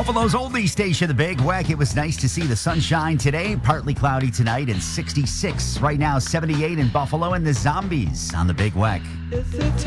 Buffalo's oldie station, the Big Weck. It was nice to see the sunshine today. Partly cloudy tonight and 66. Right now, 78 in Buffalo, and the Zombies on the Big Weck.